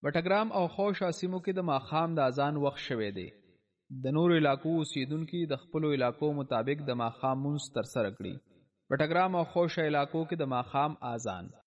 بټګرام او خوشا سیمو کې د ماښام د اذان وخت شوی دی. د نورو علاقو اوسیدونکي د خپلو علاقو مطابق د ماښام مونځ ترسره کړي. بټګرام او خوشا علاقو کې د ماښام اذان